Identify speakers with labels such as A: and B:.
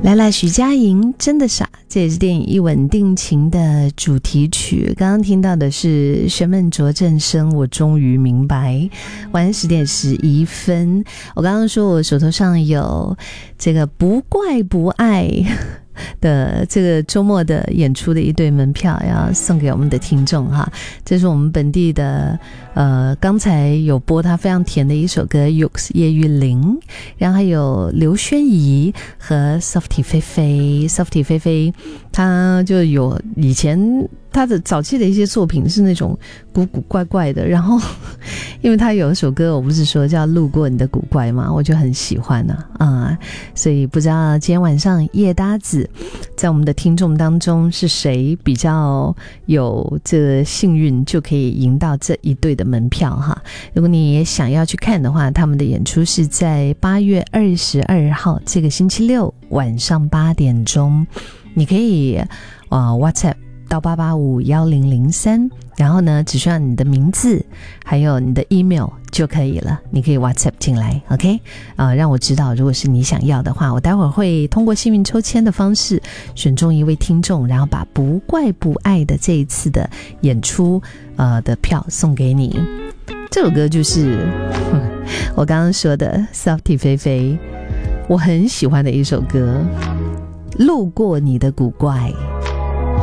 A: 来了，徐佳莹真的傻，这也是电影《一吻定情》的主题曲。刚刚听到的是玄门卓正声，我终于明白。晚上10点11分，我刚刚说我手头上有这个不怪不爱的这个周末的演出的一对门票要送给我们的听众哈，这是我们本地的刚才有播他非常甜的一首歌 Yux 叶玉玲，然后还有刘轩怡和 Softy 菲菲 Softy 菲菲，他就有以前他的早期的一些作品是那种古古怪怪的，然后因为他有一首歌我不是说叫路过你的古怪嘛，我就很喜欢所以不知道今天晚上夜搭子在我们的听众当中是谁比较有这个幸运就可以赢到这一对的门票哈。如果你也想要去看的话，他们的演出是在8月22号这个星期六晚上8点钟，你可以WhatsApp到8851003，然后呢只需要你的名字还有你的 email 就可以了，你可以 WhatsApp 进来 OK 让我知道如果是你想要的话，我待会儿会通过幸运抽签的方式选中一位听众，然后把不怪不爱的这一次的演出的票送给你。这首歌就是我刚刚说的 Softy 菲菲我很喜欢的一首歌，路过你的古怪。